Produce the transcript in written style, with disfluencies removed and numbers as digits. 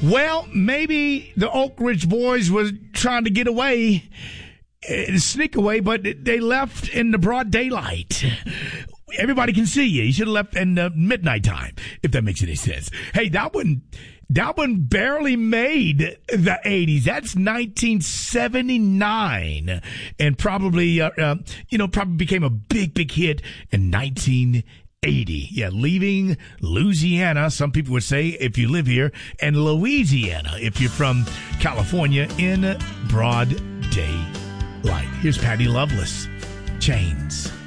Well, maybe the Oak Ridge Boys was trying to get away, sneak away, but they left in the broad daylight. Everybody can see you. You should have left in midnight time, if that makes any sense. Hey, that one barely made the 80s. That's 1979, and probably became a big hit in 1980. Yeah, leaving Louisiana, some people would say, if you live here, and Louisiana, if you're from California, in broad daylight. Here's Patty Loveless, Chains.